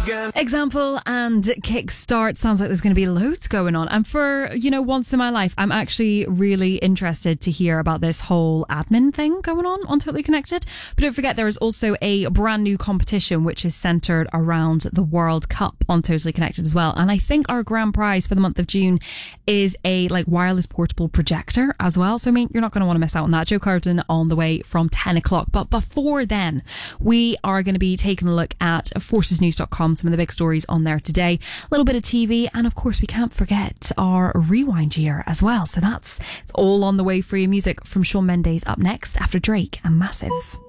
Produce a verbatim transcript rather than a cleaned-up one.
Example and Kickstart. Sounds like there's going to be loads going on. And for, you know, once in my life, I'm actually really interested to hear about this whole admin thing going on on Totally Connected. But don't forget, there is also a brand new competition which is centered around the World Cup on Totally Connected as well. And I think our grand prize for the month of June is a like wireless portable projector as well. So I mean, you're not going to want to miss out on that. Joe Carden on the way from ten o'clock. But before then, we are going to be taking a look at forces news dot com, some of the big stories on there today, a little bit of T V, and of course we can't forget our rewind year as well. So that's it's all on the way for you. Music from Shawn Mendes up next after Drake and Massive.